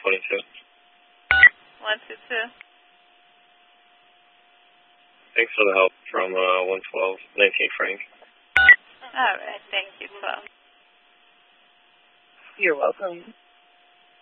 122. 122. Thanks for the help from 112, 19 Frank. All right, thank you, 12. You're welcome.